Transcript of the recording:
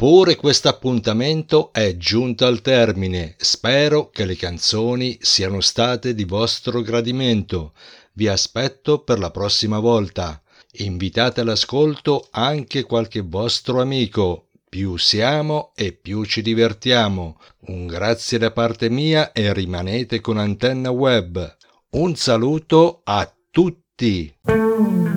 Pure questo appuntamento è giunto al termine. Spero che le canzoni siano state di vostro gradimento. Vi aspetto per la prossima volta. Invitate all'ascolto anche qualche vostro amico. Più siamo e più ci divertiamo. Un grazie da parte mia e rimanete con Antenna Web. Un saluto a tutti!